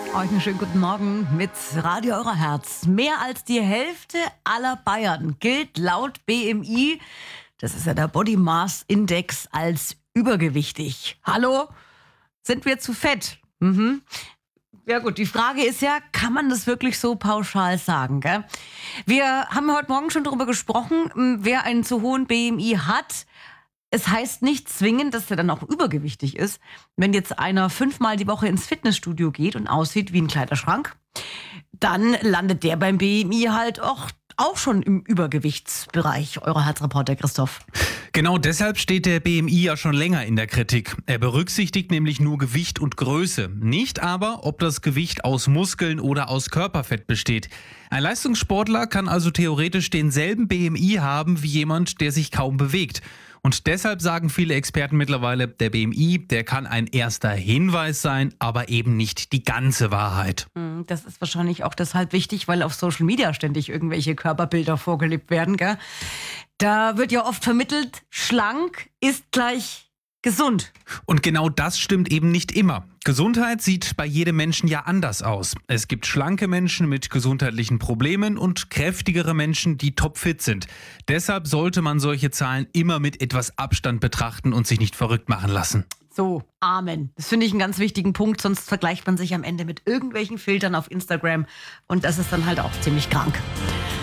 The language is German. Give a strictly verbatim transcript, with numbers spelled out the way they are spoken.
Euch einen schönen guten Morgen mit Radio Euroherz. Mehr als die Hälfte aller Bayern gilt laut B M I, das ist ja der Body Mass Index, als übergewichtig. Hallo? Sind wir zu fett? Mhm. Ja gut, die Frage ist ja, kann man das wirklich so pauschal sagen, gell? Wir haben heute Morgen schon darüber gesprochen, wer einen zu hohen B M I hat. Es heißt nicht zwingend, dass er dann auch übergewichtig ist. Wenn jetzt einer fünfmal die Woche ins Fitnessstudio geht und aussieht wie ein Kleiderschrank, dann landet der beim B M I halt auch, auch schon im Übergewichtsbereich. Euroherz-Reporter Christoph. Genau deshalb steht der B M I ja schon länger in der Kritik. Er berücksichtigt nämlich nur Gewicht und Größe, nicht aber, ob das Gewicht aus Muskeln oder aus Körperfett besteht. Ein Leistungssportler kann also theoretisch denselben B M I haben wie jemand, der sich kaum bewegt. Und deshalb sagen viele Experten mittlerweile, der B M I, der kann ein erster Hinweis sein, aber eben nicht die ganze Wahrheit. Das ist wahrscheinlich auch deshalb wichtig, weil auf Social Media ständig irgendwelche Körperbilder vorgelebt werden, gell? Da wird ja oft vermittelt, schlank ist gleich gesund. Und genau das stimmt eben nicht immer. Gesundheit sieht bei jedem Menschen ja anders aus. Es gibt schlanke Menschen mit gesundheitlichen Problemen und kräftigere Menschen, die topfit sind. Deshalb sollte man solche Zahlen immer mit etwas Abstand betrachten und sich nicht verrückt machen lassen. So, Amen. Das finde ich einen ganz wichtigen Punkt, sonst vergleicht man sich am Ende mit irgendwelchen Filtern auf Instagram und das ist dann halt auch ziemlich krank.